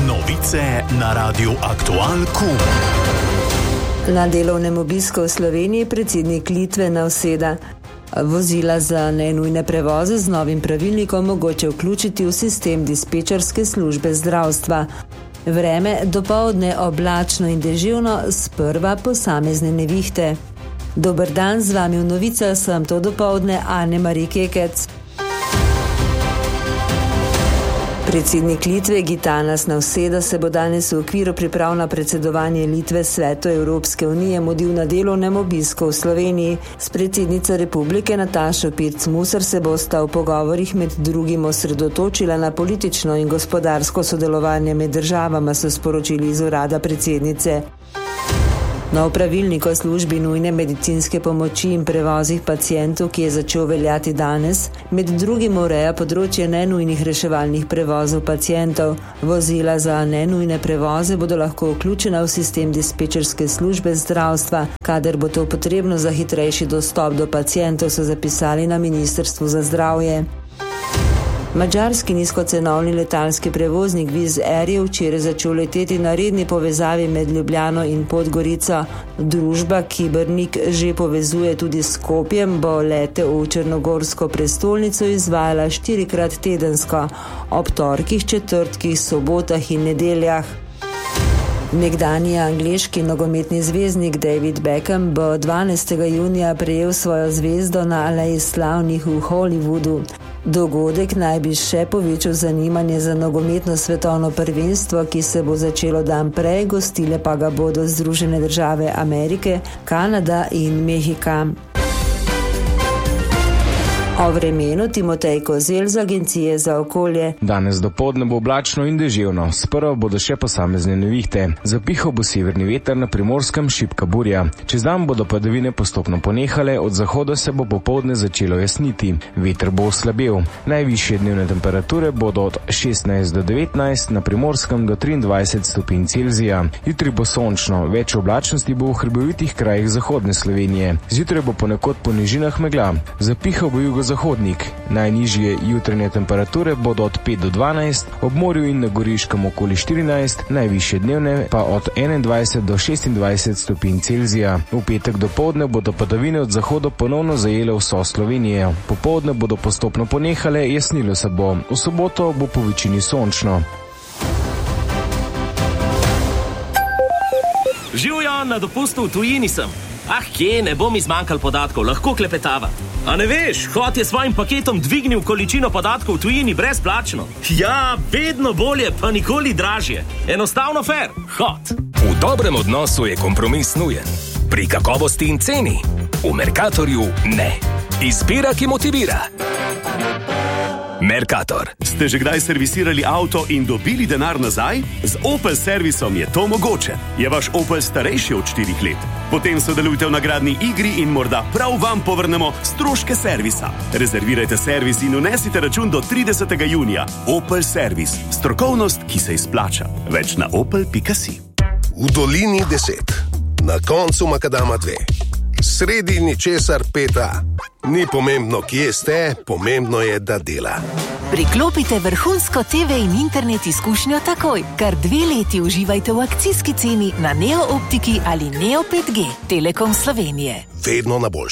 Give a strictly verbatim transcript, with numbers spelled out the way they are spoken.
Novice na Radiu Aktual Kum. Na delovnem obisku v Sloveniji predsednik Litve Nauseda. Vozila za nenujne prevoze z novim pravilnikom mogoče vključiti v sistem dispečerske službe zdravstva. Vreme dopoldne oblačno in deževno, sprva posamezne nevihte. Dober dan, z vami v novicah sem to dopoldne Anne-Marie Kekec. Predsednik Litve Gitanas Nauseda se bo danes v okviru priprav na predsedovanje Litve Svetu Evropske unije mudil na delovnem obisku v Sloveniji. S predsednico republike Natašo Pirc-Musar se bosta v pogovorih med drugim osredotočila na politično in gospodarsko sodelovanje med državama, so sporočili iz urada predsednice. Nov pravilnik o službi nujne medicinske pomoči in prevozih pacientov, ki je začel veljati danes, med drugim ureja področje nenujnih reševalnih prevozov pacientov. Vozila za nenujne prevoze bodo lahko vključena v sistem dispečerske službe zdravstva, kadar bo to potrebno za hitrejši dostop do pacientov, so zapisali na Ministrstvu za zdravje. Madžarski nizkocenovni letalski prevoznik Wizz Air je včeraj začel leteti na redni povezavi med Ljubljano in Podgorico. Družba Kibernik že povezuje tudi s Skopjem, bo lete v črnogorsko prestolnico izvajala štirikrat tedensko, ob torkih, četrtkih, sobotah in nedeljah. Nekdanji angleški nogometni zvezdnik David Beckham bo dvanajstega junija prejel svojo zvezdo na Aleji slavnih v Hollywoodu. Dogodek naj bi še povečal zanimanje za nogometno svetovno prvenstvo, ki se bo začelo dan prej, gostile pa ga bodo Združene države Amerike, Kanada in Mehika. O vremenu Timotej Kozelj z Agencije za okolje. Danes dopoldne bo oblačno in deževno, sprva bodo še posamezne nevihte. Zapihal bo severni veter, na Primorskem šibka burja. Čez dan bodo padavine postopno ponehale, od zahoda se bo popoldne začelo jasniti. Veter bo oslabel. Najvišje dnevne temperature bodo od šestnajst do devetnajst, na Primorskem do triindvajset stopinj Celzija. Jutri bo sončno, več oblačnosti bo v hribovitih krajih zahodne Slovenije. Zjutraj bo ponekod po nižinah megla. Zapihal bo jugozahodnik. Najnižje jutranje temperature bodo od pet do dvanajst, ob morju in na Goriškem okoli štirinajst, najvišje dnevne pa od enaindvajset do šestindvajset stopinj Celzija. V petek dopoldne bodo padavine od zahoda ponovno zajele vso Slovenijo. Popoldne bodo postopno ponehale, jasnilo se bo. V soboto bo po večini sončno. Živjo, na dopustu v tujini sem. Ah, kje, ne bom izmanjkal podatkov, lahko klepetava. A ne veš, Hot je svojim paketom dvignil količino podatkov v tujini brezplačno. Ja, vedno bolje, pa nikoli dražje. Enostavno fair, Hot. V dobrem odnosu je kompromis nujen. Pri kakovosti in ceni. V Mercatorju ne. Izbira, ki motivira. Mercator. Ste že kdaj servisirali avto in dobili denar nazaj? Z Opel servisom je to mogoče. Je vaš Opel starejši od štirih let? Potem sodelujte v nagradni igri in morda prav vam povrnemo stroške servisa. Rezervirajte servis in unesite račun do tridesetega junija. Opel servis. Strokovnost, ki se izplača. Več na opel pika si. V dolini deset. Na koncu makadama dve. Sredi ničesar peta. Ni pomembno, kje ste, pomembno je, da dela. Priklopite vrhunsko te ve in internet izkušnjo takoj. Kar dve leti uživajte v akcijski ceni na Neo Optiki ali Neo pet G. Telekom Slovenije. Vedno na boljše.